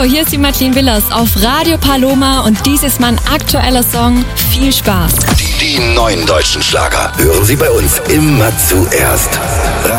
hier ist die Madeleine Willers auf Radio Paloma und dies ist mein aktueller Song. Viel Spaß. Die neuen deutschen Schlager hören Sie bei uns immer zuerst.